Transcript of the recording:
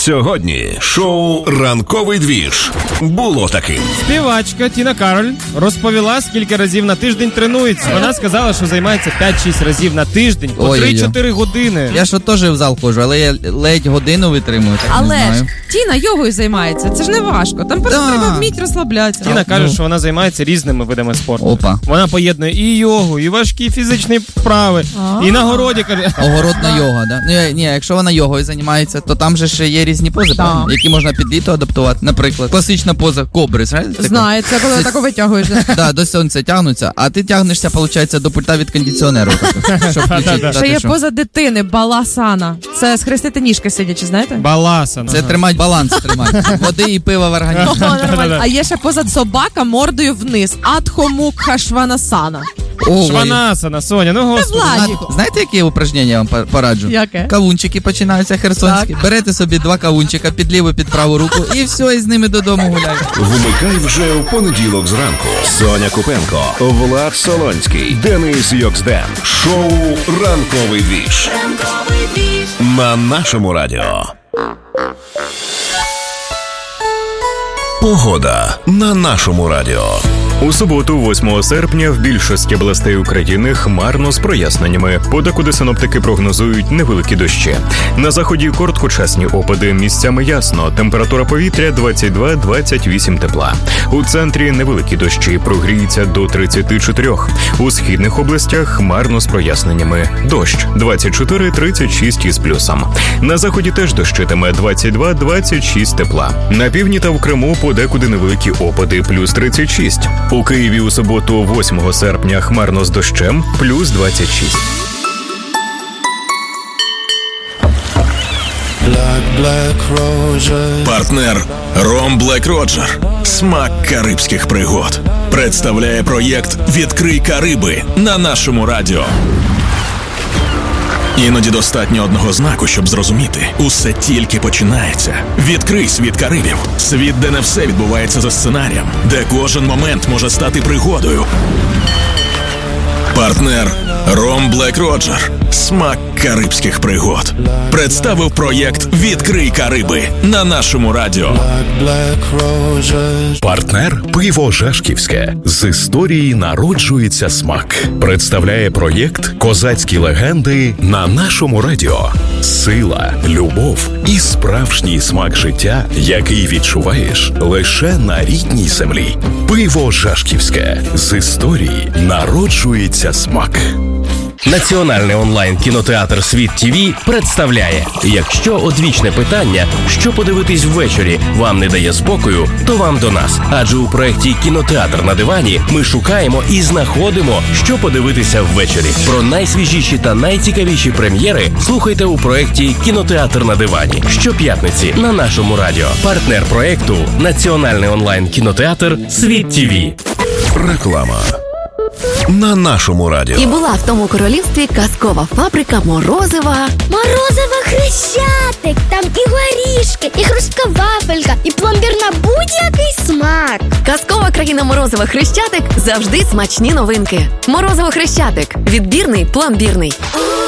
Сьогодні шоу «Ранковий двіж» було таким. Співачка Тіна Кароль розповіла, скільки разів на тиждень тренується. Вона сказала, що займається 5-6 разів на тиждень по 3-4 години. Я ж теж в зал ходжу, але я ледь годину витримую, так але не знаю. ж Тіна йогою займається, це ж не важко. Там просто треба вміти розслаблятися. Тіна каже, що вона займається різними видами спорту. Опа. Вона поєднує і йогу, і важкі фізичні вправи, і на городі, каже. Огородна йога, да? Ні, якщо вона йогою займається, то там же ще є різні пози, правильно? Які можна під літо адаптувати. Наприклад, класична поза кобри, знаєте? Знаю, це коли тако витягуєш. Да, до сонця тягнуться, а ти тягнешся, виходить, до пульта від кондиціонеру. Щоб включити. Ще є поза дитини, баласана. Це схрестити ніжки сидячи, знаєте? Баласана. Це тримати баланс, води і пива в організмі. А є ще поза собака мордою вниз. Адхомукха шванасана. Шванасана, Соня, ну господи. Знаєте, які упражнення я вам пораджу? Яке? Кавунчики починаються херсонські. Так. Берете собі 2 кавунчика під ліву, під праву руку і все, і з ними додому гуляйте. Вмикай вже в понеділок зранку. Соня Купенко, Влад Солонський, Денис Йоксден. Шоу «Ранковий двіж» на нашому радіо. Погода на нашому радіо. У суботу, 8 серпня, в більшості областей України хмарно з проясненнями. Подекуди синоптики прогнозують невеликі дощі. На заході короткочасні опади, місцями ясно. Температура повітря 22-28 тепла. У центрі невеликі дощі, прогріється до 34. У східних областях хмарно з проясненнями. Дощ 24-36 із плюсом. На заході теж дощитиме 22-26 тепла. На півдні та в Криму подекуди невеликі опади, плюс 36. У Києві у суботу, 8 серпня, хмарно з дощем, плюс 26. Партнер Ром Блек Роджер. Смак карибських пригод. Представляє проєкт «Відкрий Кариби» на нашому радіо. Іноді достатньо одного знаку, щоб зрозуміти. Усе тільки починається. Відкрий світ Карибів. Світ, де не все відбувається за сценарієм. Де кожен момент може стати пригодою. Партнер Ром Блек Роджер. Смак карибських пригод. Представив проєкт «Відкрий Кариби» на нашому радіо. Партнер «Пиво Жашківське». З історії народжується смак. Представляє проєкт «Козацькі легенди» на нашому радіо. Сила, любов і справжній смак життя, який відчуваєш лише на рідній землі. Пиво Жашківське. З історії народжується смак. Національний онлайн-кінотеатр «Світ ТВ» представляє: якщо одвічне питання, що подивитись ввечері, вам не дає спокою, то вам до нас. Адже у проєкті «Кінотеатр на дивані» ми шукаємо і знаходимо, що подивитися ввечері. Про найсвіжіші та найцікавіші прем'єри слухайте у проєкті «Кінотеатр на дивані» щоп'ятниці на нашому радіо. Партнер проєкту – Національний онлайн-кінотеатр «Світ ТВ». Реклама на нашому радіо. І була в тому королівстві казкова фабрика морозива. Морозиво Хрещатик, там і горішки, і хрустка вафелька, і пломбір на будь-який смак. Казкова країна морозива Хрещатик, завжди смачні новинки. Морозиво Хрещатик. Відбірний, пломбірний.